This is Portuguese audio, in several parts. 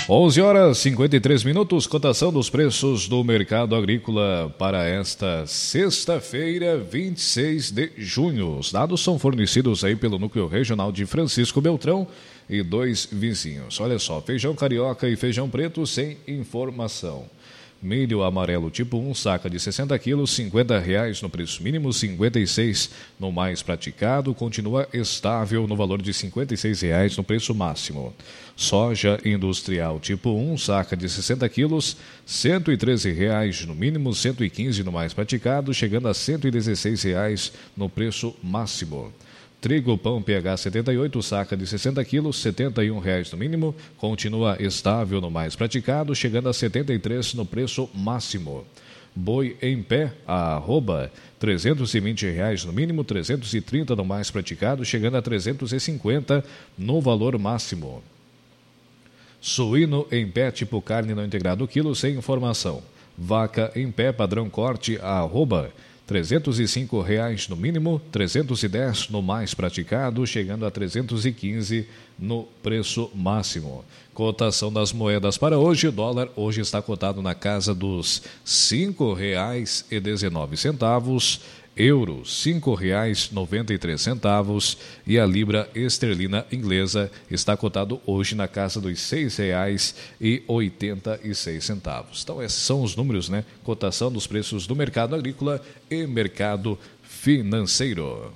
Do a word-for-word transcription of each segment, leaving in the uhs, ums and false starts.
onze horas e cinquenta e três minutos, cotação dos preços do mercado agrícola para esta sexta-feira, vinte e seis de junho. Os dados são fornecidos aí pelo Núcleo Regional de Francisco Beltrão e dois vizinhos. Olha só, feijão carioca e feijão preto sem informação. Milho amarelo tipo um, saca de sessenta quilos, cinquenta reais no preço mínimo, cinquenta e seis no mais praticado, continua estável no valor de cinquenta e seis reais no preço máximo. Soja industrial tipo um, saca de sessenta quilos, cento e treze reais no mínimo, cento e quinze no mais praticado, chegando a cento e dezesseis reais no preço máximo. Trigo pão P H setenta e oito, saca de sessenta quilos, setenta e um reais no mínimo, continua estável no mais praticado, chegando a setenta e três no preço máximo. Boi em pé, a arroba, trezentos e vinte reais no mínimo, trezentos e trinta no mais praticado, chegando a trezentos e cinquenta no valor máximo. Suíno em pé, tipo carne não integrado quilo, sem informação. Vaca em pé, padrão corte, a arroba, trezentos e cinco reais no mínimo, trezentos e dez no mais praticado, chegando a trezentos e quinze no preço máximo. Cotação das moedas para hoje, o dólar hoje está cotado na casa dos cinco reais e dezenove centavos, euro cinco reais e noventa e três centavos e a libra esterlina inglesa está cotado hoje na casa dos seis reais e oitenta e seis centavos. Então esses são os números, né? Cotação dos preços do mercado agrícola e mercado financeiro.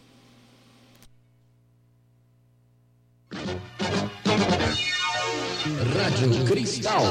Rádio Cristal.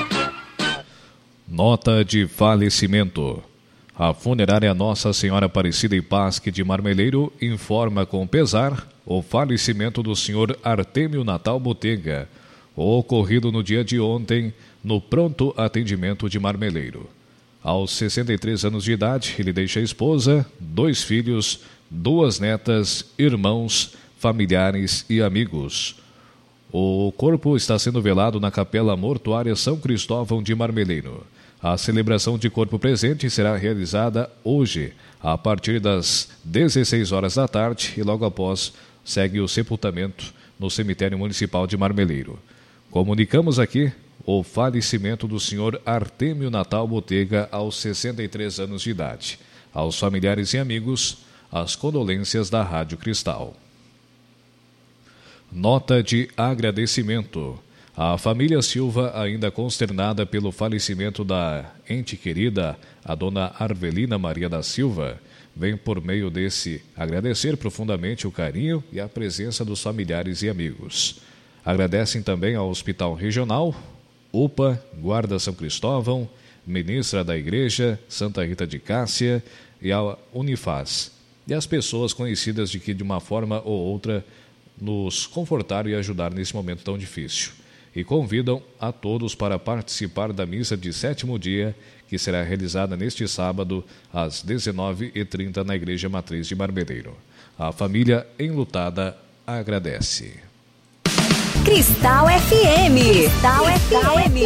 Nota de falecimento. A funerária Nossa Senhora Aparecida e Pasque de Marmeleiro informa com pesar o falecimento do senhor Artêmio Natal Botega, ocorrido no dia de ontem no pronto atendimento de Marmeleiro. Aos sessenta e três anos de idade, ele deixa a esposa, dois filhos, duas netas, irmãos, familiares e amigos. O corpo está sendo velado na Capela Mortuária São Cristóvão de Marmeleiro. A celebração de corpo presente será realizada hoje, a partir das dezesseis horas da tarde, e logo após segue o sepultamento no cemitério municipal de Marmeleiro. Comunicamos aqui o falecimento do senhor Artêmio Natal Botega aos sessenta e três anos de idade. Aos familiares e amigos, as condolências da Rádio Cristal. Nota de agradecimento. A família Silva, ainda consternada pelo falecimento da ente querida, a dona Arvelina Maria da Silva, vem por meio desse agradecer profundamente o carinho e a presença dos familiares e amigos. Agradecem também ao Hospital Regional, U P A, Guarda São Cristóvão, Ministra da Igreja, Santa Rita de Cássia e a Unifaz, e as pessoas conhecidas de que de uma forma ou outra nos confortaram e ajudaram nesse momento tão difícil. E convidam a todos para participar da missa de sétimo dia, que será realizada neste sábado, às dezenove e trinta, na Igreja Matriz de Marmeleiro. A família enlutada agradece. Cristal F M. Cristal F M.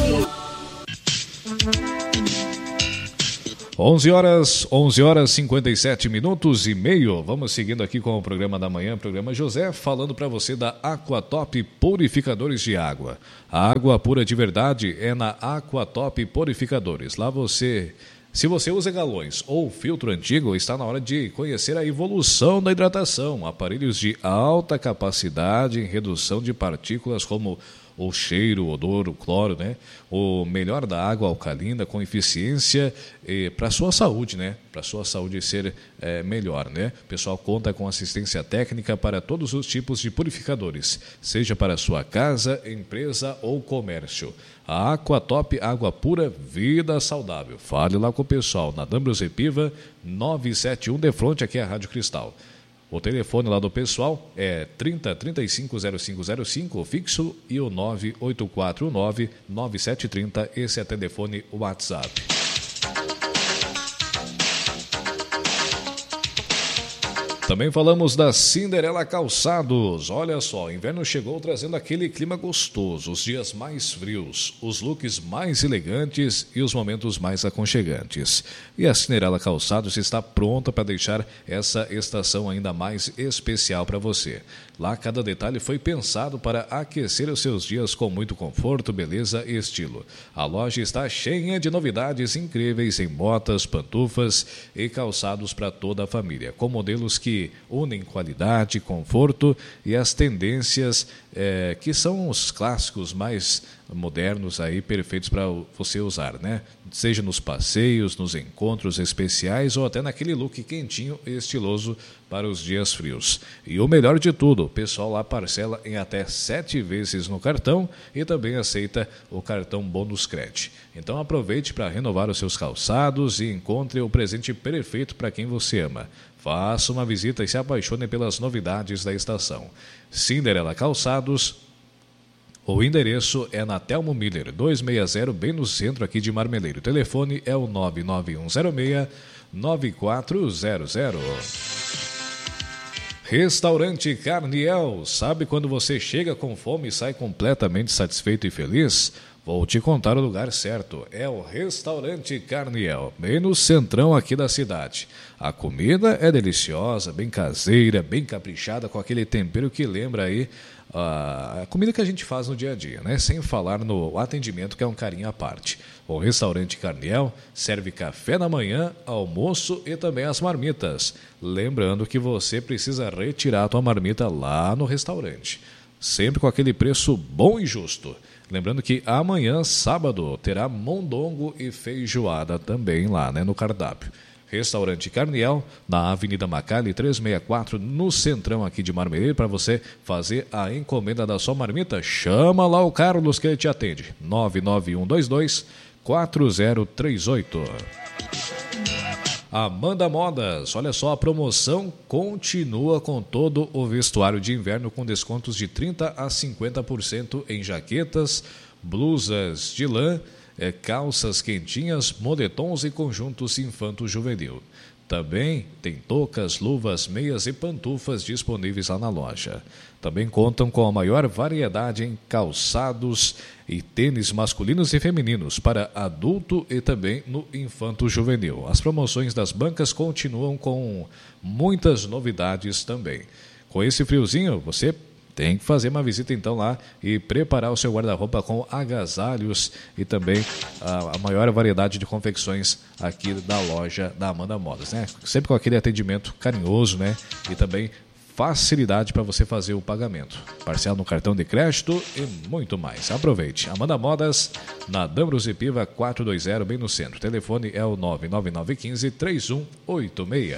onze horas, onze horas e cinquenta e sete minutos e meio. Vamos seguindo aqui com o programa da manhã, programa José, falando para você da Aquatop Purificadores de Água. A água pura de verdade é na Aquatop Purificadores. Lá você, se você usa galões ou filtro antigo, está na hora de conhecer a evolução da hidratação. Aparelhos de alta capacidade em redução de partículas como o cheiro, o odor, o cloro, né? O melhor da água alcalina com eficiência para a sua saúde, né? Para a sua saúde ser é, melhor, né? O pessoal conta com assistência técnica para todos os tipos de purificadores, seja para a sua casa, empresa ou comércio. A Aquatop, água pura, vida saudável. Fale lá com o pessoal, na D'Ambrosio Epiva, novecentos e setenta e um, de frente aqui à Rádio Cristal. O telefone lá do pessoal é trinta, trinta e cinco, zero cinco zero cinco, o fixo, e o nove oito quatro nove, nove sete três zero, esse é o telefone WhatsApp. Também falamos da Cinderela Calçados. Olha só, o inverno chegou trazendo aquele clima gostoso, os dias mais frios, os looks mais elegantes e os momentos mais aconchegantes. E a Cinderela Calçados está pronta para deixar essa estação ainda mais especial para você. Lá cada detalhe foi pensado para aquecer os seus dias com muito conforto, beleza e estilo. A loja está cheia de novidades incríveis em botas, pantufas e calçados para toda a família, com modelos que unem qualidade, conforto e as tendências é, que são os clássicos mais modernos aí, perfeitos para você usar, né? Seja nos passeios, nos encontros especiais ou até naquele look quentinho e estiloso para os dias frios. E o melhor de tudo, o pessoal lá parcela em até sete vezes no cartão e também aceita o cartão Bônus Cred. Então aproveite para renovar os seus calçados e encontre o presente perfeito para quem você ama. Faça uma visita e se apaixone pelas novidades da estação. Cinderela Calçados. O endereço é na Telmo Miller, duzentos e sessenta, bem no centro aqui de Marmeleiro. O telefone é o nove nove um zero seis nove quatro zero zero. Restaurante Carniel. Sabe quando você chega com fome e sai completamente satisfeito e feliz? Vou te contar o lugar certo. É o Restaurante Carniel, bem no centrão aqui da cidade. A comida é deliciosa, bem caseira, bem caprichada, com aquele tempero que lembra aí a comida que a gente faz no dia a dia, né? Sem falar no atendimento, que é um carinho à parte. O Restaurante Carniel serve café da manhã, almoço e também as marmitas. Lembrando que você precisa retirar a tua marmita lá no restaurante. Sempre com aquele preço bom e justo. Lembrando que amanhã, sábado, terá mondongo e feijoada também lá, né, no cardápio. Restaurante Carniel, na Avenida Macali, trezentos e sessenta e quatro, no centrão aqui de Marmeleiro, para você fazer a encomenda da sua marmita. Chama lá o Carlos que ele te atende. nove nove um dois dois quatro zero três oito. Amanda Modas, olha só, a promoção continua com todo o vestuário de inverno com descontos de trinta a cinquenta por cento em jaquetas, blusas de lã, é, calças quentinhas, moletons e conjuntos infanto-juvenil. Também tem toucas, luvas, meias e pantufas disponíveis lá na loja. Também contam com a maior variedade em calçados e tênis masculinos e femininos para adulto e também no infanto-juvenil. As promoções das bancas continuam com muitas novidades também. Com esse friozinho, você tem que fazer uma visita então lá e preparar o seu guarda-roupa com agasalhos e também a, a maior variedade de confecções aqui da loja da Amanda Modas, né? Sempre com aquele atendimento carinhoso, né? E também facilidade para você fazer o pagamento. Parcela no cartão de crédito e muito mais. Aproveite. Amanda Modas, na Dambrus e Piva quatrocentos e vinte, bem no centro. O telefone é o nove nove nove um cinco três um oito seis.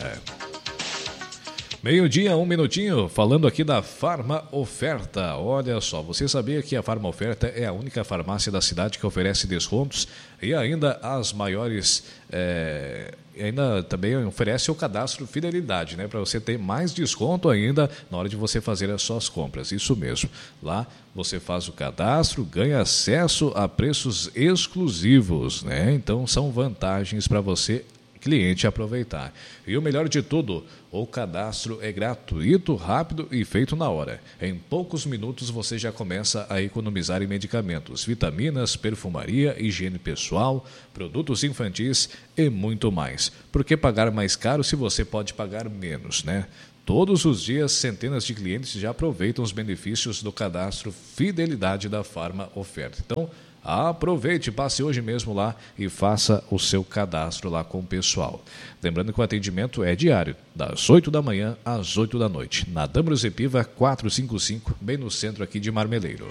Meio-dia, um minutinho, falando aqui da Farma Oferta. Olha só, você sabia que a Farma Oferta é a única farmácia da cidade que oferece descontos e ainda as maiores, é, ainda também oferece o cadastro Fidelidade, né? Para você ter mais desconto ainda na hora de você fazer as suas compras. Isso mesmo. Lá você faz o cadastro, ganha acesso a preços exclusivos, né? Então são vantagens para você, cliente, aproveitar. E o melhor de tudo, o cadastro é gratuito, rápido e feito na hora. Em poucos minutos você já começa a economizar em medicamentos, vitaminas, perfumaria, higiene pessoal, produtos infantis e muito mais. Por que pagar mais caro se você pode pagar menos, né? Todos os dias, centenas de clientes já aproveitam os benefícios do cadastro Fidelidade da Farma Oferta. Então, aproveite, passe hoje mesmo lá e faça o seu cadastro lá com o pessoal. Lembrando que o atendimento é diário, das oito da manhã às oito da noite, na Dambrus e Piva quatrocentos e cinquenta e cinco, bem no centro aqui de Marmeleiro.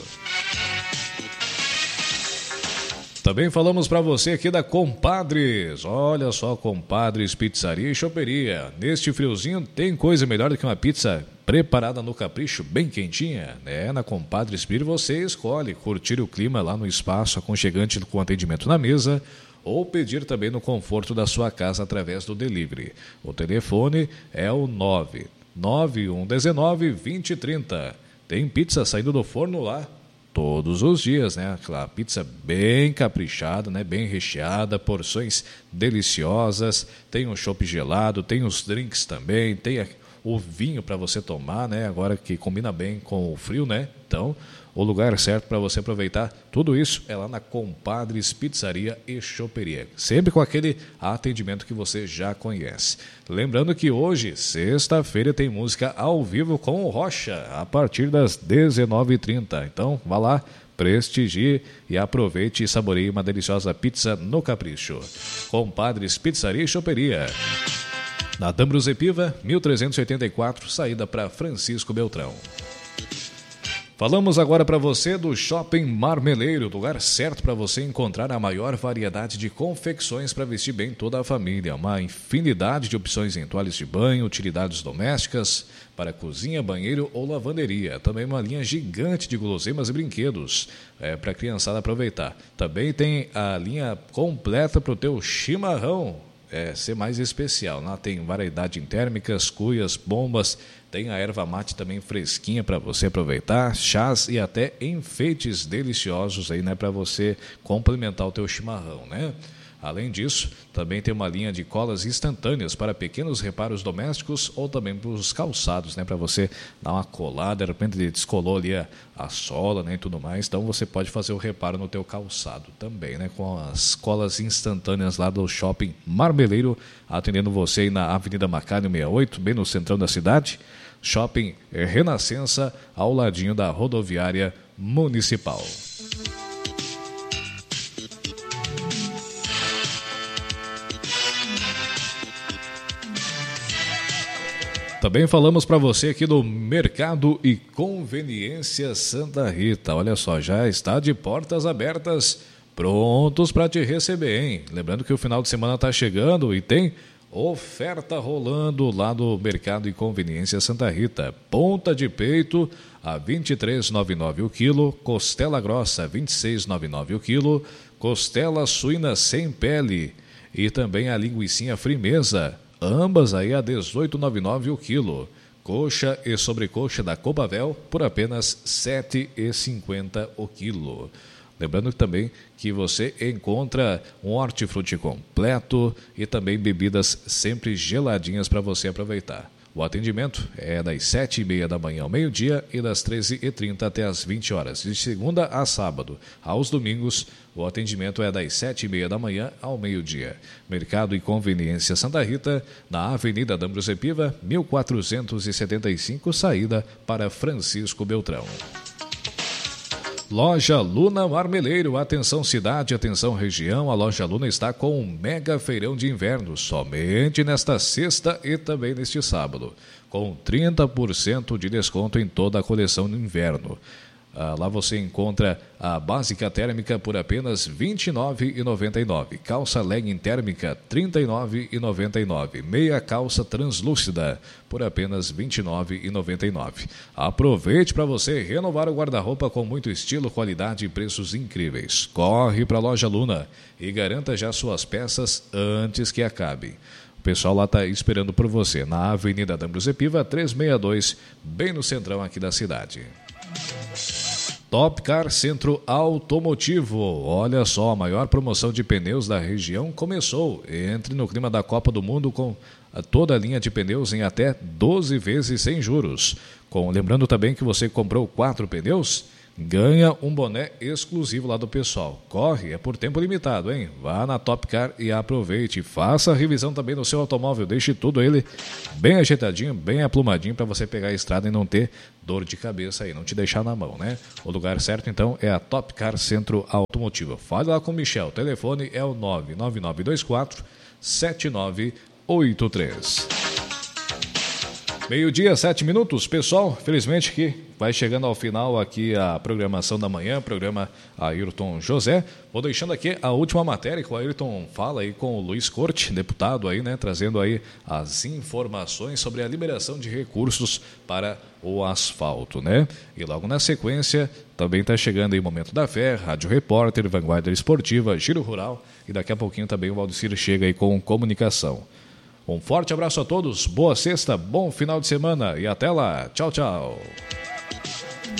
Também falamos para você aqui da Compadres. Olha só, Compadres Pizzaria e Choperia. Neste friozinho tem coisa melhor do que uma pizza preparada no capricho, bem quentinha, né? Na Compadres Pizza você escolhe curtir o clima lá no espaço aconchegante com atendimento na mesa ou pedir também no conforto da sua casa através do delivery. O telefone é o nove nove um um nove dois zero três zero. Tem pizza saindo do forno lá todos os dias, né? Aquela pizza bem caprichada, né? Bem recheada, porções deliciosas, tem um chopp gelado, tem os drinks também, tem o vinho para você tomar, né? Agora que combina bem com o frio, né? Então, o lugar certo para você aproveitar tudo isso é lá na Compadres Pizzaria e Choperia. Sempre com aquele atendimento que você já conhece. Lembrando que hoje, sexta-feira, tem música ao vivo com o Rocha, a partir das dezenove e trinta. Então, vá lá, prestigie e aproveite e saboreie uma deliciosa pizza no capricho. Compadres Pizzaria e Choperia. Na Dambrus Epiva, mil trezentos e oitenta e quatro, saída para Francisco Beltrão. Falamos agora para você do Shopping Marmeleiro, lugar certo para você encontrar a maior variedade de confecções para vestir bem toda a família. Uma infinidade de opções em toalhas de banho, utilidades domésticas, para cozinha, banheiro ou lavanderia. Também uma linha gigante de guloseimas e brinquedos é, para a criançada aproveitar. Também tem a linha completa para o teu chimarrão. É, ser mais especial. Lá tem variedade em térmicas, cuias, bombas, tem a erva mate também fresquinha para você aproveitar, chás e até enfeites deliciosos aí, né, para você complementar o teu chimarrão, né? Além disso, também tem uma linha de colas instantâneas para pequenos reparos domésticos ou também para os calçados, né? Para você dar uma colada, de repente ele descolou ali a, a sola, né? E tudo mais. Então você pode fazer o reparo no teu calçado também, né? Com as colas instantâneas lá do Shopping Marmeleiro, atendendo você aí na Avenida Macário sessenta e oito, bem no centrão da cidade. Shopping Renascença, ao ladinho da rodoviária municipal. Também falamos para você aqui do Mercado e Conveniência Santa Rita. Olha só, já está de portas abertas, prontos para te receber, hein? Lembrando que o final de semana está chegando e tem oferta rolando lá do Mercado e Conveniência Santa Rita. Ponta de peito a vinte e três reais e noventa e nove centavos o quilo, costela grossa vinte e seis reais e noventa e nove centavos o quilo, costela suína sem pele e também a linguicinha frimeza. Ambas aí a dezoito reais e noventa e nove centavos o quilo. Coxa e sobrecoxa da Copavel por apenas sete reais e cinquenta centavos o quilo. Lembrando também que você encontra um hortifruti completo e também bebidas sempre geladinhas para você aproveitar. O atendimento é das sete e meia da manhã ao meio-dia e das treze e trinta até as vinte horas, de segunda a sábado. Aos domingos, o atendimento é das sete e meia da manhã ao meio-dia. Mercado e Conveniência Santa Rita, na Avenida Dambrus Epiva, mil quatrocentos e setenta e cinco, saída para Francisco Beltrão. Loja Luna Marmeleiro, atenção cidade, atenção região, a Loja Luna está com um mega feirão de inverno, somente nesta sexta e também neste sábado, com trinta por cento de desconto em toda a coleção de inverno. Ah, lá você encontra a básica térmica por apenas vinte e nove reais e noventa e nove centavos, calça legging térmica trinta e nove reais e noventa e nove centavos, meia calça translúcida por apenas vinte e nove reais e noventa e nove centavos. Aproveite para você renovar o guarda-roupa com muito estilo, qualidade e preços incríveis. Corre para a Loja Luna e garanta já suas peças antes que acabem. O pessoal lá está esperando por você, na Avenida Dambrus Epiva trezentos e sessenta e dois, bem no centrão aqui da cidade. Top Car Centro Automotivo. Olha só, a maior promoção de pneus da região começou. Entre no clima da Copa do Mundo com toda a linha de pneus em até doze vezes sem juros. Com, lembrando também que você comprou quatro pneus, ganha um boné exclusivo lá do pessoal. Corre, é por tempo limitado, hein? Vá na Top Car e aproveite. Faça a revisão também no seu automóvel. Deixe tudo ele bem ajeitadinho, bem aplumadinho para você pegar a estrada e não ter dor de cabeça aí, não te deixar na mão, né? O lugar certo, então, é a Top Car Centro Automotivo. Fale lá com o Michel. O telefone é o nove nove nove dois quatro sete nove oito três. Meio-dia, sete minutos, pessoal, felizmente que vai chegando ao final aqui a programação da manhã, programa Ayrton José. Vou deixando aqui a última matéria que o Ayrton fala aí com o Luiz Corte, deputado aí, né, trazendo aí as informações sobre a liberação de recursos para o asfalto, né? E logo na sequência também está chegando aí o Momento da Fé, Rádio Repórter, Vanguarda Esportiva, Giro Rural e daqui a pouquinho também o Valdecir chega aí com comunicação. Um forte abraço a todos, boa sexta, bom final de semana e até lá. Tchau, tchau.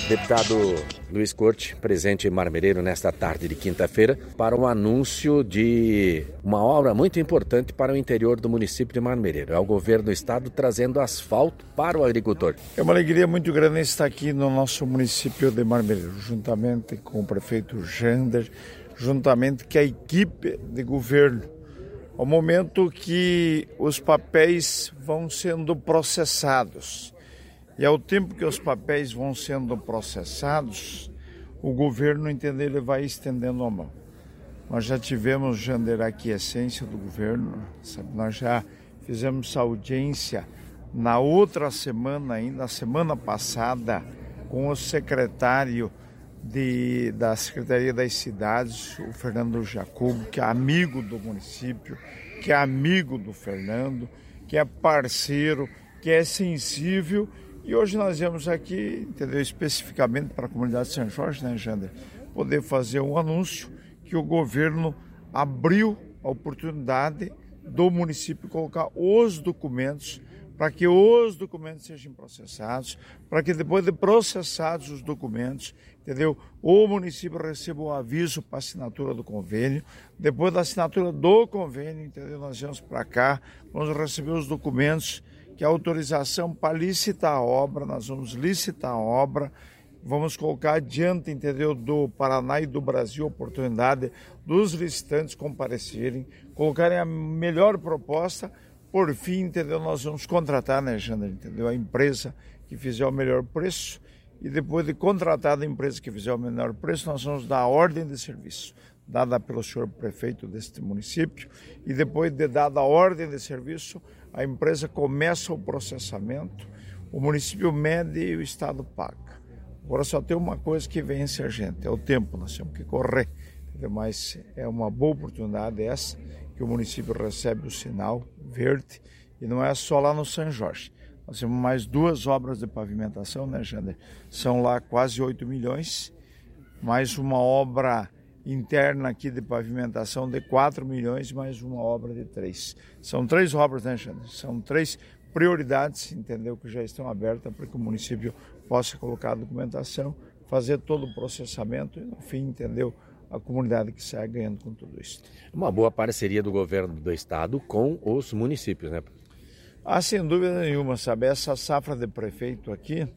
Deputado Luiz Corte, presente em Marmereiro nesta tarde de quinta-feira, para um anúncio de uma obra muito importante para o interior do município de Marmereiro. É o governo do estado trazendo asfalto para o agricultor. É uma alegria muito grande estar aqui no nosso município de Marmereiro, juntamente com o prefeito Jander, juntamente com a equipe de governo. Ao momento que os papéis vão sendo processados. E ao tempo que os papéis vão sendo processados, o governo, entender, ele vai estendendo a mão. Nós já tivemos, Jander, a aquiescência do governo, sabe? Nós já fizemos essa audiência na outra semana, ainda na semana passada, com o secretário de, da Secretaria das Cidades, o Fernando Jacobo, que é amigo do município, que é amigo do Fernando, que é parceiro, que é sensível. E hoje nós viemos aqui, entendeu, especificamente para a comunidade de São Jorge, né, Jander, poder fazer um anúncio que o governo abriu a oportunidade do município colocar os documentos para que os documentos sejam processados, para que depois de processados os documentos, entendeu, o município receba o aviso para assinatura do convênio. Depois da assinatura do convênio, entendeu, nós viemos para cá, vamos receber os documentos, que é a autorização para licitar a obra. Nós vamos licitar a obra, vamos colocar adiante, entendeu, do Paraná e do Brasil a oportunidade dos licitantes comparecerem, colocarem a melhor proposta. Por fim, entendeu, nós vamos contratar, né, Jander, entendeu, a empresa que fizer o melhor preço, e depois de contratar a empresa que fizer o menor preço, nós vamos dar a ordem de serviço dada pelo senhor prefeito deste município, e depois de dada a ordem de serviço, a empresa começa o processamento, o município mede e o estado paga. Agora só tem uma coisa que vence a gente, é o tempo, nós temos que correr, entendeu? Mas é uma boa oportunidade essa, que o município recebe o sinal verde, e não é só lá no São Jorge. Nós temos mais duas obras de pavimentação, né, Jander? São lá quase oito milhões, mais uma obra interna aqui de pavimentação de quatro milhões, mais uma obra de três. São três obras, né, Jander? São três prioridades, entendeu, que já estão abertas para que o município possa colocar a documentação, fazer todo o processamento e, no fim, entendeu, a comunidade que sai ganhando com tudo isso. Uma boa parceria do governo do estado com os municípios, né? Ah, sem dúvida nenhuma, sabe? Essa safra de prefeito aqui,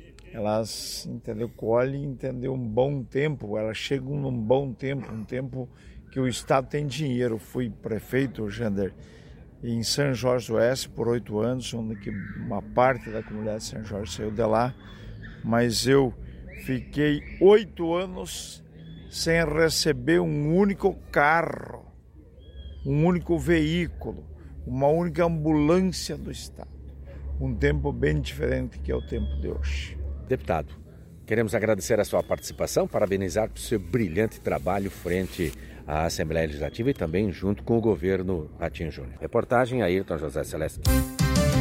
elas, entendeu, colhem, entendeu, um bom tempo, elas chegam num bom tempo, um tempo que o estado tem dinheiro. Fui prefeito, Jander, em São Jorge do Oeste por oito anos, onde que uma parte da comunidade de São Jorge saiu de lá, mas eu fiquei oito anos sem receber um único carro, um único veículo, uma única ambulância do estado. Um tempo bem diferente que é o tempo de hoje. Deputado, queremos agradecer a sua participação, parabenizar por seu brilhante trabalho frente à Assembleia Legislativa e também junto com o governo Ratinho Júnior. Reportagem Ayrton José Celeste.